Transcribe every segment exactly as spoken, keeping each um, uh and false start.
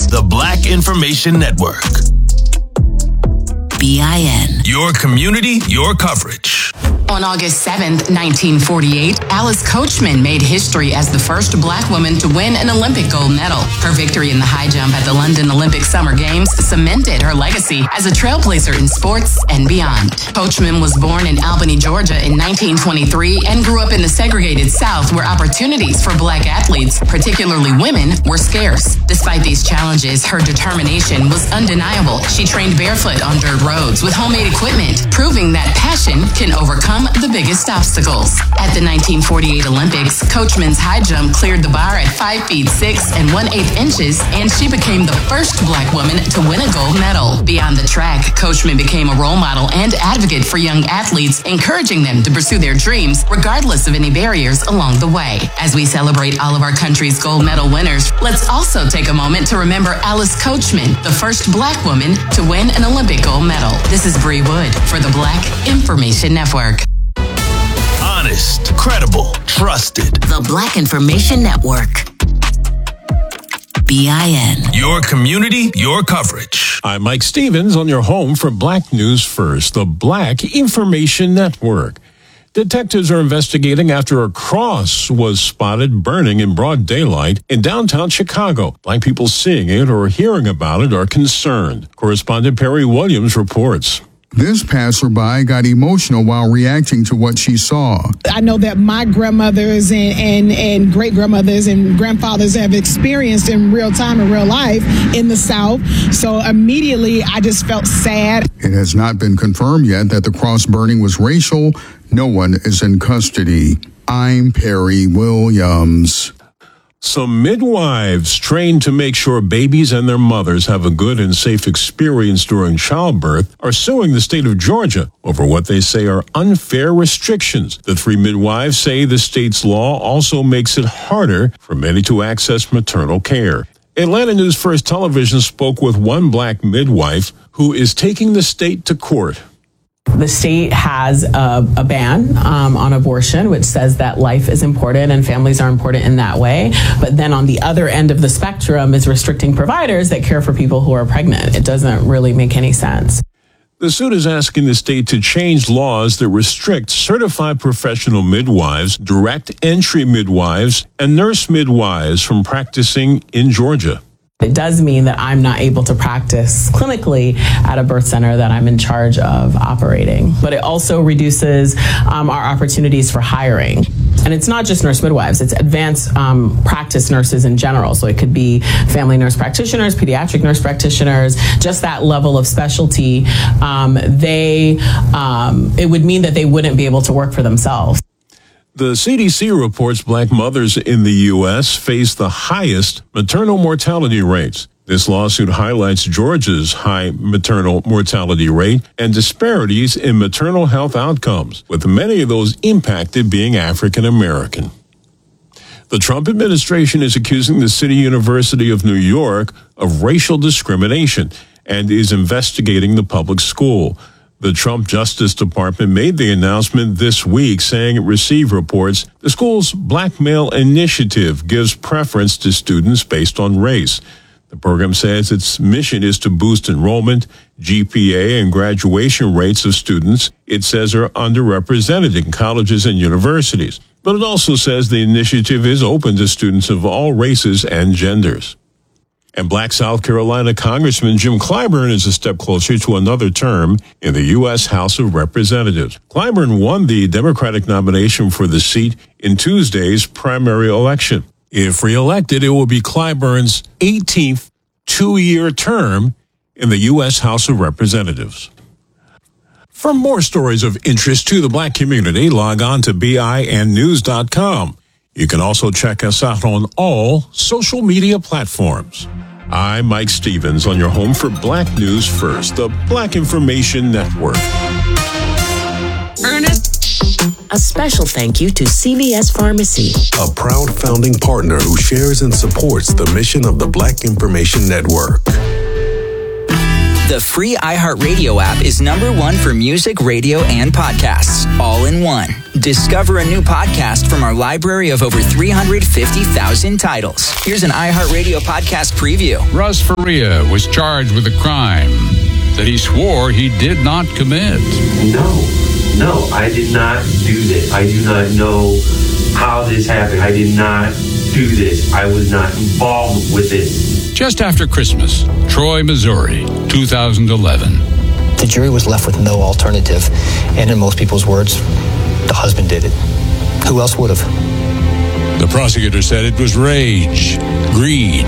The Black Information Network. B I N. Your community, your coverage. On August seventh, nineteen forty-eight, Alice Coachman made history as the first black woman to win an Olympic gold medal. Her victory in the high jump at the London Olympic Summer Games cemented her legacy as a trailblazer in sports and beyond. Coachman was born in Albany, Georgia in nineteen twenty-three and grew up in the segregated South where opportunities for black athletes, particularly women, were scarce. Despite these challenges, her determination was undeniable. She trained barefoot on dirt roads with homemade equipment, proving that passion can overcome the biggest obstacles. At the nineteen forty-eight Olympics, Coachman's high jump cleared the bar at five feet six and one eighth inches, and she became the first black woman to win a gold medal. Beyond the track, Coachman became a role model and advocate for young athletes, encouraging them to pursue their dreams regardless of any barriers along the way. As we celebrate all of our country's gold medal winners, let's also take a moment to remember Alice Coachman, the first black woman to win an Olympic gold medal. This is Bree Wood for the Black Information Network. Honest, credible, trusted. The Black Information Network. B I N. Your community, your coverage. I'm Mike Stevens on your home for Black News First, the Black Information Network. Detectives are investigating after a cross was spotted burning in broad daylight in downtown Chicago. Black people seeing it or hearing about it are concerned. Correspondent Perry Williams reports. This passerby got emotional while reacting to what she saw. I know that my grandmothers and, and, and great-grandmothers and grandfathers have experienced in real time, in real life, in the South. So immediately, I just felt sad. It has not been confirmed yet that the cross burning was racial. No one is in custody. I'm Perry Williams. Some midwives trained to make sure babies and their mothers have a good and safe experience during childbirth are suing the state of Georgia over what they say are unfair restrictions. The three midwives say the state's law also makes it harder for many to access maternal care. Atlanta News First Television spoke with one black midwife who is taking the state to court. The state has a, a ban um, on abortion, which says that life is important and families are important in that way. But then on the other end of the spectrum is restricting providers that care for people who are pregnant. It doesn't really make any sense. The suit is asking the state to change laws that restrict certified professional midwives, direct entry midwives, and nurse midwives from practicing in Georgia. It does mean that I'm not able to practice clinically at a birth center that I'm in charge of operating. But it also reduces um, our opportunities for hiring. And it's not just nurse midwives, it's advanced um, practice nurses in general. So it could be family nurse practitioners, pediatric nurse practitioners, just that level of specialty. Um, they, um, it would mean that they wouldn't be able to work for themselves. The C D C reports black mothers in the U S face the highest maternal mortality rates. This lawsuit highlights Georgia's high maternal mortality rate and disparities in maternal health outcomes, with many of those impacted being African American. The Trump administration is accusing the City University of New York of racial discrimination and is investigating the public school. The Trump Justice Department made the announcement this week, saying it received reports the school's Black Male Initiative gives preference to students based on race. The program says its mission is to boost enrollment, G P A, and graduation rates of students it says are underrepresented in colleges and universities. But it also says the initiative is open to students of all races and genders. And black South Carolina Congressman Jim Clyburn is a step closer to another term in the U S House of Representatives. Clyburn won the Democratic nomination for the seat in Tuesday's primary election. If reelected, it will be Clyburn's eighteenth two-year term in the U S House of Representatives. For more stories of interest to the black community, log on to B I N news dot com. You can also check us out on all social media platforms. I'm Mike Stevens on your home for Black News First, the Black Information Network. Ernest. A special thank you to C V S Pharmacy, a proud founding partner who shares and supports the mission of the Black Information Network. The free iHeartRadio app is number one for music, radio, and podcasts, all in one. Discover a new podcast from our library of over three hundred fifty thousand titles. Here's an iHeartRadio podcast preview. Russ Faria was charged with a crime that he swore he did not commit. No, no, I did not do this. I do not know how this happened. I did not do this. I was not involved with this. Just after Christmas, Troy, Missouri, two thousand eleven. The jury was left with no alternative, and in most people's words, the husband did it. Who else would have? The prosecutor said it was rage, greed.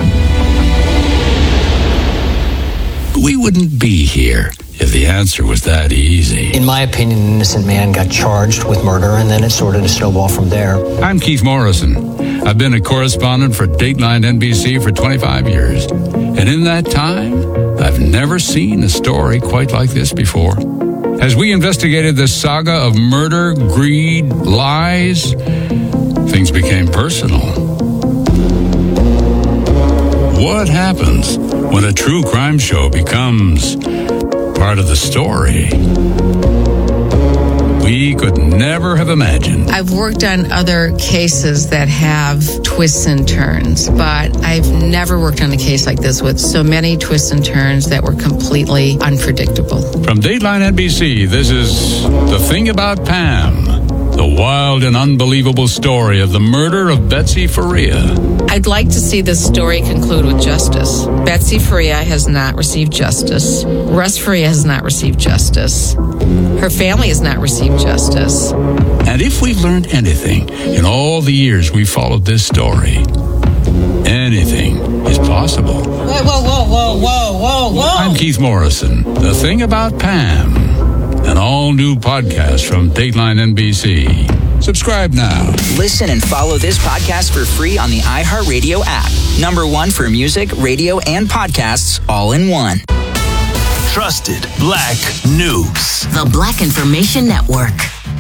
We wouldn't be here if the answer was that easy. In my opinion, an innocent man got charged with murder, and then it sort of snowballed from there. I'm Keith Morrison. I've been a correspondent for Dateline N B C for twenty-five years. And in that time, I've never seen a story quite like this before. As we investigated this saga of murder, greed, lies, things became personal. What happens when a true crime show becomes part of the story? We could never have imagined. I've worked on other cases that have twists and turns, but I've never worked on a case like this with so many twists and turns that were completely unpredictable. From Dateline N B C, this is The Thing About Pam, the wild and unbelievable story of the murder of Betsy Faria. I'd like to see this story conclude with justice. Betsy Faria has not received justice. Russ Faria has not received justice. Her family has not received justice. And if we've learned anything in all the years we followed this story, anything is possible. Whoa, whoa, whoa, whoa, whoa, whoa, whoa. I'm Keith Morrison. The Thing About Pam, an all-new podcast from Dateline N B C. Subscribe now. Listen and follow this podcast for free on the iHeartRadio app. Number one for music, radio, and podcasts, all in one. Trusted Black News. The Black Information Network.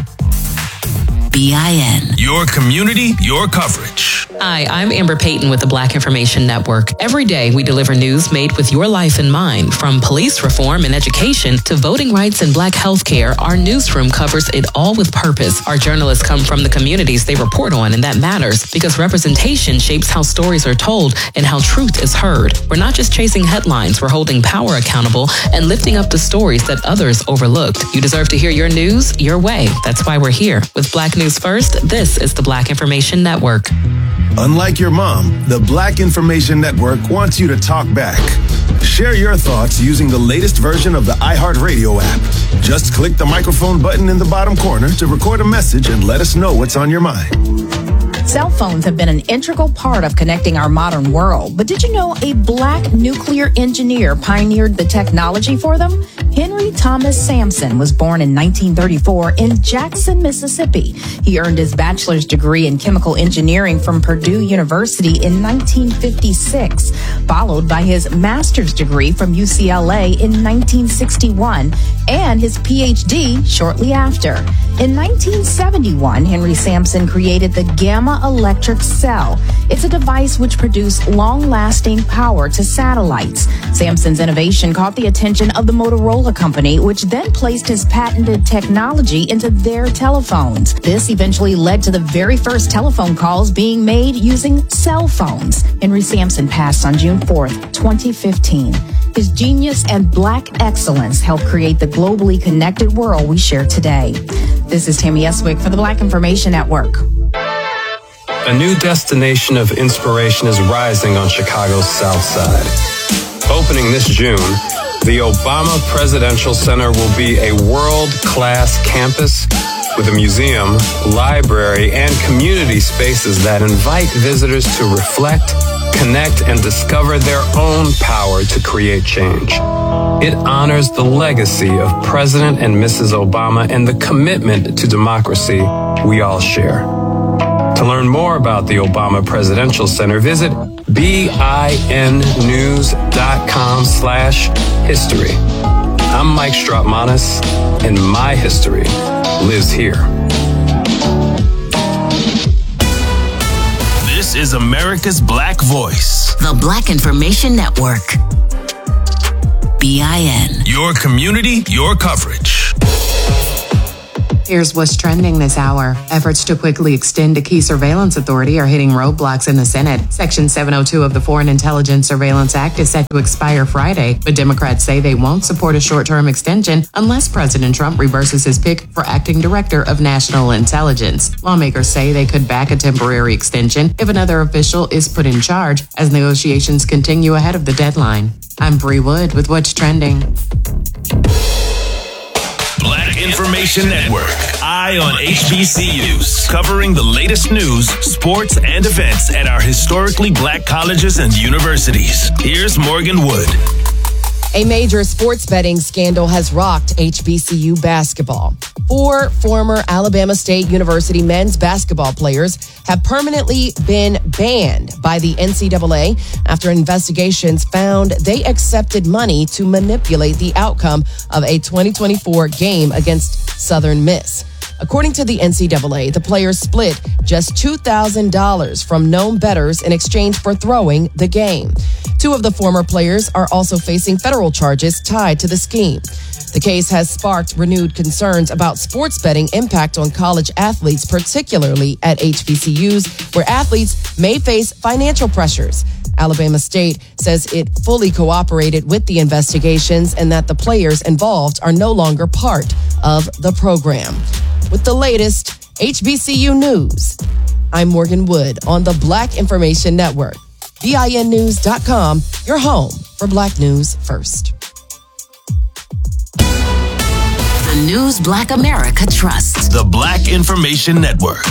B I N. Your community, your coverage. Hi, I'm Amber Payton with the Black Information Network. Every day we deliver news made with your life in mind. From police reform and education to voting rights and Black health care, our newsroom covers it all with purpose. Our journalists come from the communities they report on, and that matters because representation shapes how stories are told and how truth is heard. We're not just chasing headlines, we're holding power accountable and lifting up the stories that others overlooked. You deserve to hear your news your way. That's why we're here. With Black News First, this is the Black Information Network. Unlike your mom, the Black Information Network wants you to talk back. Share your thoughts using the latest version of the iHeartRadio app. Just click the microphone button in the bottom corner to record a message and let us know what's on your mind. Cell phones have been an integral part of connecting our modern world. But did you know a Black nuclear engineer pioneered the technology for them? Henry Thomas Sampson was born in nineteen thirty-four in Jackson, Mississippi. He earned his bachelor's degree in chemical engineering from Purdue University in nineteen fifty-six, followed by his master's degree from U C L A in nineteen sixty-one and his P H D shortly after. In nineteen seventy-one, Henry Sampson created the Gamma Electric Cell. It's a device which produced long-lasting power to satellites. Sampson's innovation caught the attention of the Motorola Company, which then placed his patented technology into their telephones. This eventually led to the very first telephone calls being made using cell phones. Henry Sampson passed on June fourth, twenty fifteen. His genius and Black excellence helped create the globally connected world we share today. This is Tammy Eswick for the Black Information Network. A new destination of inspiration is rising on Chicago's South Side. Opening this June, the Obama Presidential Center will be a world-class campus with a museum, library, and community spaces that invite visitors to reflect, connect, and discover their own power to create change. It honors the legacy of President and Missus Obama and the commitment to democracy we all share. To learn more about the Obama Presidential Center, visit B I N news dot com slash history. I'm Mike Strautmanis, and my history lives here. This is America's Black Voice. The Black Information Network. B I N. Your community, your coverage. Here's what's trending this hour. Efforts to quickly extend a key surveillance authority are hitting roadblocks in the Senate. Section seven oh two of the Foreign Intelligence Surveillance Act is set to expire Friday, but Democrats say they won't support a short-term extension unless President Trump reverses his pick for acting director of national intelligence. Lawmakers say they could back a temporary extension if another official is put in charge as negotiations continue ahead of the deadline. I'm Bree Wood with What's Trending. Black Information Network. Eye on H B C Us. Covering the latest news, sports, and events at our historically black colleges and universities. Here's Morgan Wood. A major sports betting scandal has rocked H B C U basketball. Four former Alabama State University men's basketball players have permanently been banned by the N C double A after investigations found they accepted money to manipulate the outcome of a twenty twenty-four game against Southern Miss. According to the N C double A, the players split just two thousand dollars from known bettors in exchange for throwing the game. Two of the former players are also facing federal charges tied to the scheme. The case has sparked renewed concerns about sports betting impact on college athletes, particularly at H B C Us, where athletes may face financial pressures. Alabama State says it fully cooperated with the investigations and that the players involved are no longer part of the program. With the latest H B C U news, I'm Morgan Wood on the Black Information Network. B I N news dot com, your home for Black News First. The news Black America trusts. The Black Information Network.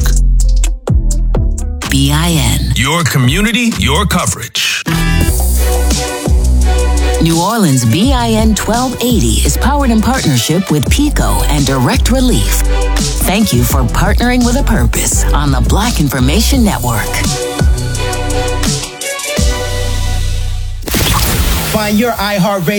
B I N. Your community, your coverage. New Orleans B I N twelve eighty is powered in partnership with PECO and Direct Relief. Thank you for partnering with a purpose on the Black Information Network. Find your iHeartRadio